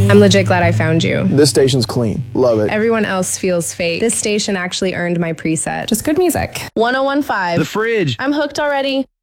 I'm legit glad I found you. This station's clean. Love it. Everyone else feels fake. This station actually earned my preset. Just good music. 1015. The Fridge. I'm hooked already.